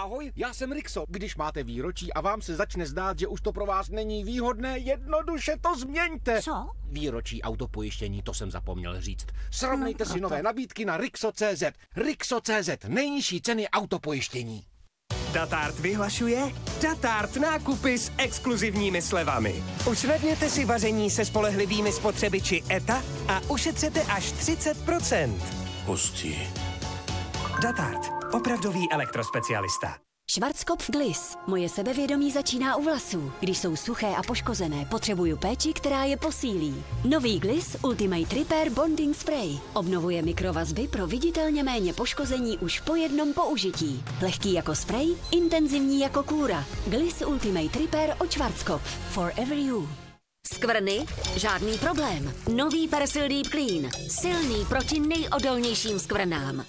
Ahoj, já jsem Rixo. Když máte výročí a vám se začne zdát, že už to pro vás není výhodné, jednoduše to změňte. Co? Výročí autopojištění, to jsem zapomněl říct. Srovnejte si nové nabídky na Rixo.cz. Rixo.cz, nejnižší ceny autopojištění. Datart vyhlašuje Datart nákupy s exkluzivními slevami. Usnadněte si vaření se spolehlivými spotřebiči ETA a ušetřete až 30%. Hustý. Datart, opravdový elektrospecialista. Schwarzkopf Gliss. Moje sebevědomí začíná u vlasů. Když jsou suché a poškozené, potřebuju péči, která je posílí. Nový Gliss Ultimate Repair Bonding Spray obnovuje mikrovazby pro viditelně méně poškození už po jednom použití. Lehký jako spray, intenzivní jako kůra. Gliss Ultimate Repair od Schwarzkopf. Forever you. Skvrny? Žádný problém. Nový Persil Deep Clean. Silný proti nejodolnějším skvrnám.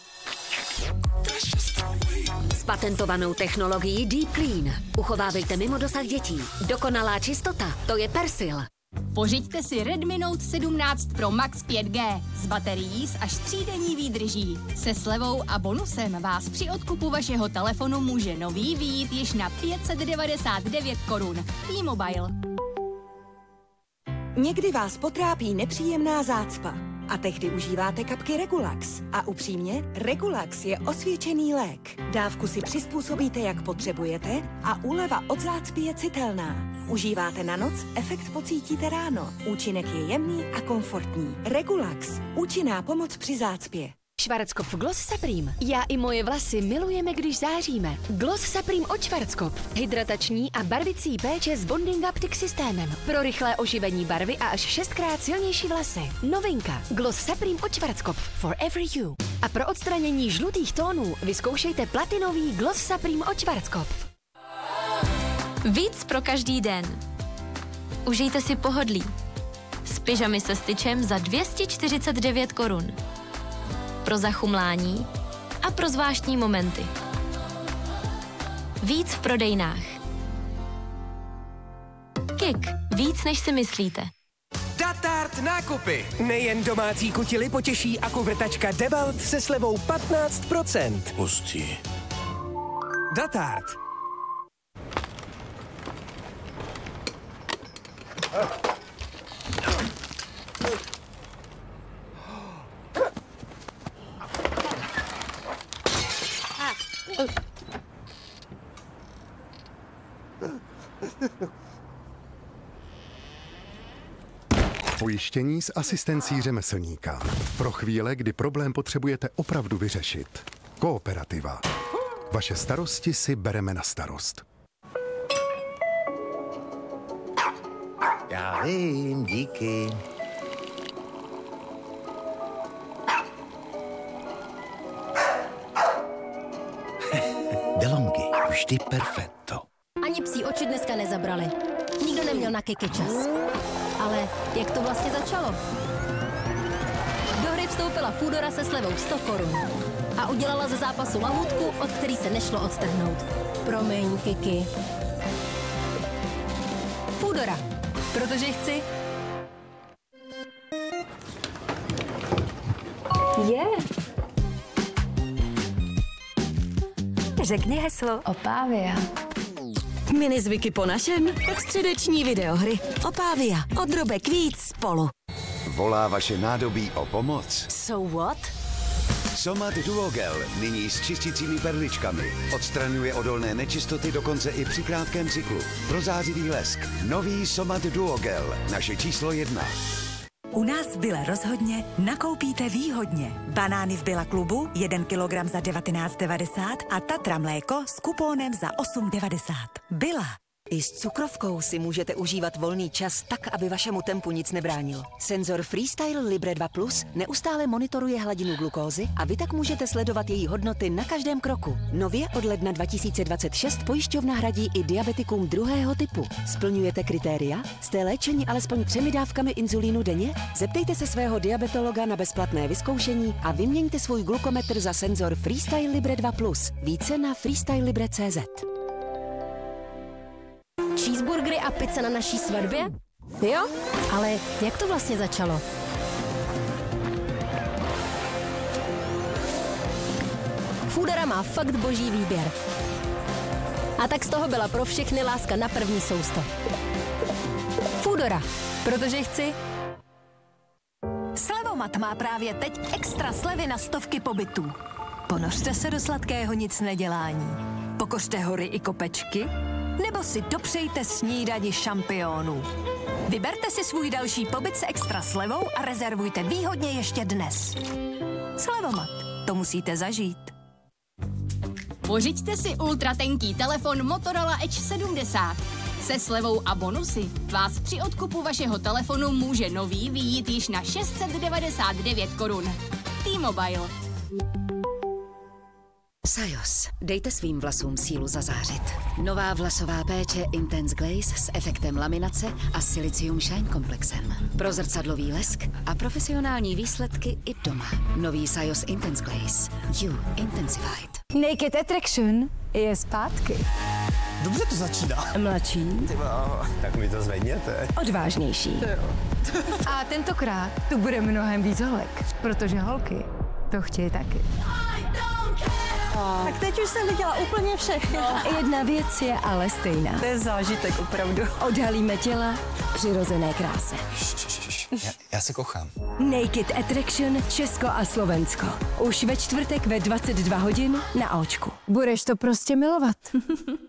S patentovanou technologií Deep Clean. Uchovávejte mimo dosah dětí. Dokonalá čistota, to je Persil. Pořiďte si Redmi Note 17 Pro Max 5G s baterií s až 3denní výdrží. Se slevou a bonusem vás při odkupu vašeho telefonu může nový vyjít již na 599 korun. T-Mobile. Někdy vás potrápí nepříjemná zácpa a tehdy užíváte kapky Regulax. A upřímně, Regulax je osvědčený lék. Dávku si přizpůsobíte, jak potřebujete a úleva od zácpy je citelná. Užíváte na noc, efekt pocítíte ráno. Účinek je jemný a komfortní. Regulax. Účinná pomoc při zácpě. Schwarzkopf Gloss Supreme. Já i moje vlasy milujeme, když záříme. Gloss Supreme od Schwarzkopf. Hydratační a barvicí péče s Bonding Optic systémem. Pro rychlé oživení barvy a až 6krát silnější vlasy. Novinka. Gloss Supreme od Schwarzkopf. Forever you. A pro odstranění žlutých tónů vyzkoušejte platinový Gloss Supreme od Schwarzkopf. Víc pro každý den. Užijte si pohodlí. S pyžamy se styčem za 249 korun. Pro zachumlání a pro zvláštní momenty. Víc v prodejnách. Kik. Víc, než si myslíte. Datart nákupy. Nejen domácí kutily potěší akuvrtačka Devalt se slevou 15%. Hustý. Datart. Pojištění s asistencí řemeslníka. Pro chvíle, kdy problém potřebujete opravdu vyřešit. Kooperativa. Vaše starosti si bereme na starost. Já vím, díky. DeLonghi, vždy perfetto. Ani psí oči dneska nezabrali. Nikdo neměl na kiky čas. Ale jak to vlastně začalo? Do hry vstoupila Foodora se slevou 100 korun. A udělala ze zápasu lahůdku, od který se nešlo odstrhnout. Promiň, Kiki. Foodora. Protože chci. Řekni heslo. Opávia. Minizvyky po našem? Středeční videohry. Opávia. Od drobek víc spolu. Volá vaše nádobí o pomoc? So what? Somat Duogel, nyní s čistícími perličkami. Odstraňuje odolné nečistoty dokonce i při krátkém cyklu. Prozářivý lesk. Nový Somat Duogel. Naše číslo 1. U nás v Bile rozhodně nakoupíte výhodně. Banány v Billa klubu 1 kilogram za 19,90 a Tatra mléko s kupónem za 8,90. Billa. I s cukrovkou si můžete užívat volný čas tak, aby vašemu tempu nic nebránilo. Senzor Freestyle Libre 2 Plus neustále monitoruje hladinu glukózy a vy tak můžete sledovat její hodnoty na každém kroku. Nově od ledna 2026 pojišťovna hradí i diabetikům druhého typu. Splňujete kritéria? Jste léčeni alespoň 3 dávkami inzulínu denně? Zeptejte se svého diabetologa na bezplatné vyzkoušení a vyměňte svůj glukometr za senzor Freestyle Libre 2 Plus. Více na freestylelibre.cz. Cheeseburgery a pizza na naší svatbě? Jo, ale jak to vlastně začalo? Foodora má fakt boží výběr. A tak z toho byla pro všechny láska na první sousto. Foodora, protože chci. Slevomat má právě teď extra slevy na stovky pobytů. Ponořte se do sladkého nic nedělání. Pokořte hory i kopečky, nebo si dopřejte snídani šampionů. Vyberte si svůj další pobyt s extra slevou a rezervujte výhodně ještě dnes. Slevomat, to musíte zažít. Pořiďte si ultratenký telefon Motorola Edge 70. Se slevou a bonusy vás při odkupu vašeho telefonu může nový vyjít již na 699 korun. T-Mobile. Sajos. Dejte svým vlasům sílu zazářit. Nová vlasová péče Intense Glaze s efektem laminace a Silicium Shine komplexem. Pro zrcadlový lesk a profesionální výsledky i doma. Nový Sajos Intense Glaze. You Intensified. Naked Attraction je zpátky. Dobře to začíná. Mladší. Tak mi to zvedněte. Odvážnější. A tentokrát tu bude mnohem víc holek, protože holky to chtějí taky. Tak teď už jsem viděla úplně všechno. Jedna věc je ale stejná. To je zážitek opravdu. Odhalíme těla v přirozené kráse. Já se kochám. Naked Attraction Česko a Slovensko. Už ve čtvrtek ve 22 hodin na Očku. Budeš to prostě milovat.